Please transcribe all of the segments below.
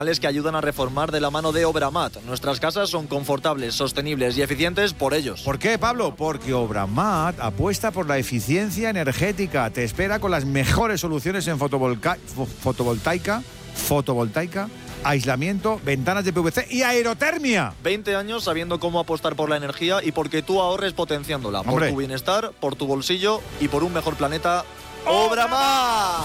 que ayudan a reformar de la mano de Obramat. Nuestras casas son confortables, sostenibles y eficientes por ellos. ¿Por qué, Pablo? Porque Obramat apuesta por la eficiencia energética. Te espera con las mejores soluciones en fotovoltaica, aislamiento, ventanas de PVC y aerotermia. 20 años sabiendo cómo apostar por la energía y porque tú ahorres potenciándola. Hombre. Por tu bienestar, por tu bolsillo y por un mejor planeta. ¡Obramat!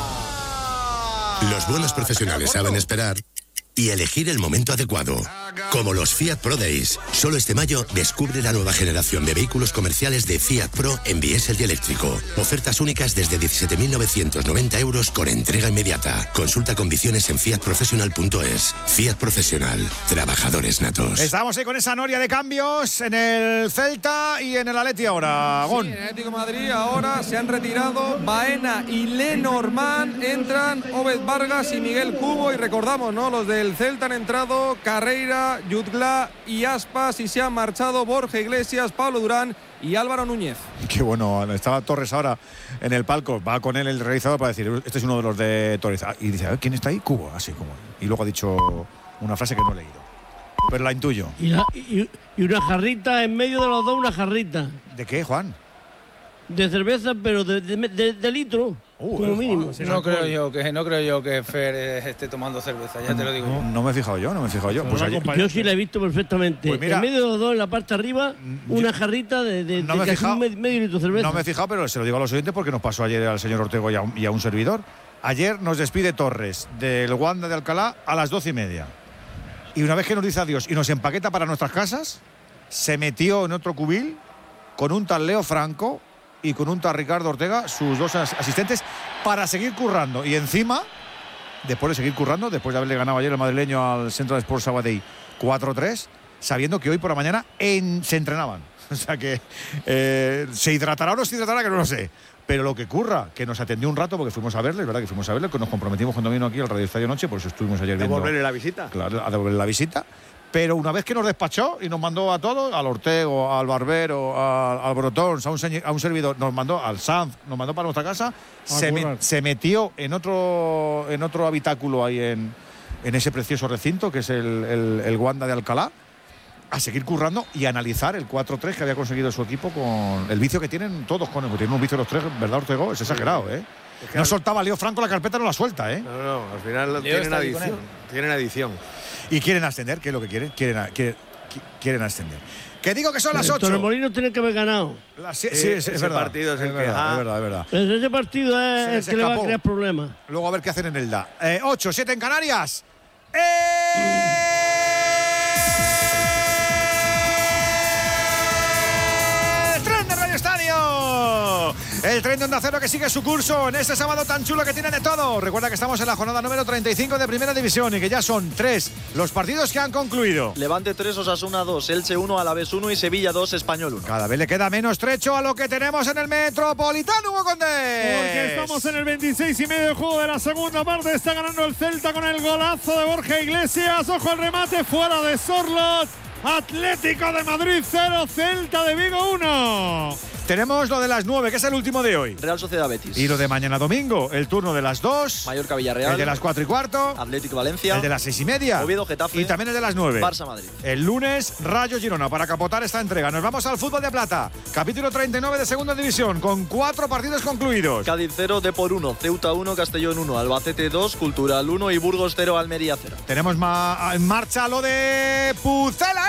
Los buenos profesionales saben esperar y elegir el momento adecuado. Como los Fiat Pro Days. Solo este mayo descubre la nueva generación de vehículos comerciales de Fiat Pro en diésel y eléctrico. Ofertas únicas desde 17.990 euros con entrega inmediata. Consulta condiciones en fiatprofessional.es. Fiat Profesional. Trabajadores natos. Estamos ahí con esa noria de cambios en el Celta y en el Atleti ahora. Sí, en el Atlético de Madrid ahora se han retirado Baena y Lenormand. Entran Obed Vargas y Miguel Cubo. Y recordamos, ¿no? Los del Celta han entrado Carreira, Jutgla y Aspas, y se han marchado Borja Iglesias, Pablo Durán y Álvaro Núñez. Qué bueno, estaba Torres ahora en el palco, va con él el realizador para decir, este es uno de los de Torres. Y dice, a ver, ¿quién está ahí? Cubo, así como. Y luego ha dicho una frase que no he leído, pero la intuyo. Y una jarrita en medio de los dos, una jarrita. ¿De qué, Juan? De cerveza, pero de litro. Como mínimo. No creo yo que Fer esté tomando cerveza, ya te lo digo. No me he fijado yo. Pues ayer, yo sí la he visto perfectamente. Pues mira, en medio de los dos, en la parte de arriba, una jarrita de casi medio litro de cerveza. No me he fijado, pero se lo digo a los oyentes porque nos pasó ayer al señor Ortego y a un servidor. Ayer nos despide Torres del Wanda de Alcalá a las 12:30. Y una vez que nos dice adiós y nos empaqueta para nuestras casas, se metió en otro cubil con un tal Leo Franco y con un tal Ricardo Ortega, sus dos asistentes, para seguir currando. Y encima, después de seguir currando, después de haberle ganado ayer el madrileño al Centro de Sports Sabadell 4-3, sabiendo que hoy por la mañana se entrenaban. O sea que se hidratará o no se hidratará, que no lo sé. Pero lo que curra, que nos atendió un rato porque fuimos a verle, ¿verdad? Que fuimos a verle, que nos comprometimos cuando vino aquí al Radio Estadio Noche, por eso estuvimos ayer viendo. ¿Devolverle la visita? Claro, a devolverle la visita. Pero una vez que nos despachó y nos mandó a todos, al Ortego, al Barbero, al Brotón, a un servidor, nos mandó al Sanz, nos mandó para nuestra casa, se metió en otro habitáculo ahí en ese precioso recinto que es el Wanda de Alcalá, a seguir currando y analizar el 4-3 que había conseguido su equipo con el vicio que tienen todos con él. Tienen un vicio los tres, ¿verdad, Ortego? Es exagerado, ¿eh? Es que no soltaba a Leo Franco la carpeta, no la suelta, ¿eh? No, al final tienen adición. Y quieren ascender, ¿qué es lo que quieren? Quieren ascender. Que digo que son las 8. Torremolinos tiene que haber ganado. Sí, es verdad. Partido es el que es verdad. Pero ese partido es el que le va a crear problemas. Luego a ver qué hacen en el DA. 8, 7 en Canarias. ¡Tren de Radio Estadio! El tren de Onda Cero que sigue su curso en este sábado tan chulo que tiene de todo. Recuerda que estamos en la jornada número 35 de Primera División y que ya son 3 los partidos que han concluido. Levante 3, Osasuna 2, Elche 1, Alavés 1 y Sevilla 2, Español 1. Cada vez le queda menos trecho a lo que tenemos en el Metropolitano, Hugo Condés. Porque estamos en el 26 y medio del juego de la segunda parte. Está ganando el Celta con el golazo de Borja Iglesias. Ojo al remate fuera de Sorloth. Atlético de Madrid 0, Celta de Vigo 1. Tenemos lo de las 9, que es el último de hoy. Real Sociedad Betis. Y lo de mañana domingo, el turno de las 2. Mallorca Villarreal. El de las 4:15. Atlético Valencia. El de las 6:30. Oviedo Getafe. Y también el de las 9. Barça Madrid. El lunes, Rayo Girona, para capotar esta entrega. Nos vamos al fútbol de plata. Capítulo 39 de Segunda División, con 4 partidos concluidos. Cádiz 0, Depor 1, Ceuta 1, Castellón 1, Albacete 2, Cultural 1 y Burgos 0, Almería 0. Tenemos en marcha lo de Pucela,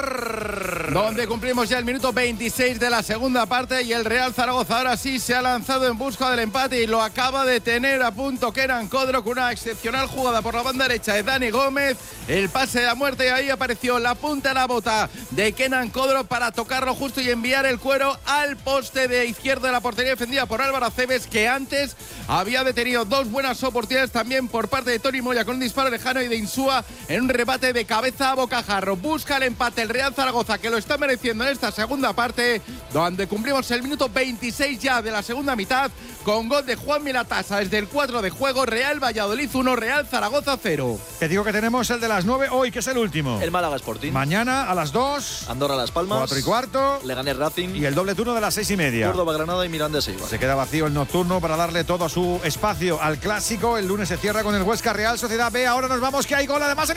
Héctor. Donde cumplimos ya el minuto 26 de la segunda parte y el Real Zaragoza ahora sí se ha lanzado en busca del empate y lo acaba de tener a punto Kenan Kodro con una excepcional jugada por la banda derecha de Dani Gómez. El pase de la muerte y ahí apareció la punta de la bota de Kenan Kodro para tocarlo justo y enviar el cuero al poste de izquierda de la portería defendida por Álvaro Aceves, que antes había detenido 2 buenas oportunidades también por parte de Toni Moya con un disparo lejano y de Insúa en un rebate de cabeza a bocajarro. Busca el empate el Real Zaragoza, que lo está mereciendo en esta segunda parte, donde cumplimos el minuto 26 ya de la segunda mitad con gol de Juan Milatasa desde el 4 de juego. Real Valladolid 1, Real Zaragoza 0. Te digo que tenemos el de las 9 hoy, que es el último. El Málaga Sporting. Mañana a las 2. Andorra Las Palmas. 4:15. Leganés Racing. Y el doble turno de las 6:30. Córdoba Granada y Mirandés Eibar. Se queda vacío el nocturno para darle todo su espacio al clásico. El lunes se cierra con el Huesca Real Sociedad B. Ahora nos vamos, que hay gol además en